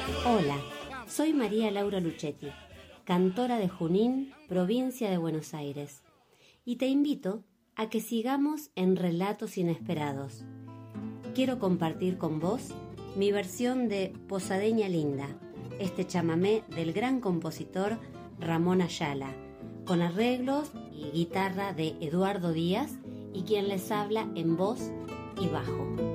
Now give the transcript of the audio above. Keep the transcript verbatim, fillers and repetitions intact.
Hola, soy María Laura Luchetti, cantora de Junín, provincia de Buenos Aires, y te invito a que sigamos en Relatos Inesperados. Quiero compartir con vos mi versión de Posadeña Linda, este chamamé del gran compositor Ramón Ayala, con arreglos y guitarra de Eduardo Díaz y quien les habla en voz y bajo.